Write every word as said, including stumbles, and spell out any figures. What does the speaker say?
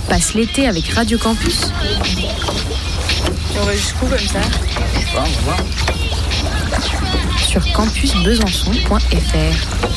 passe l'été avec Radio Campus. Et on va jusqu'où comme ça? Je sais pas, on va voir. Sur campus besançon point f r.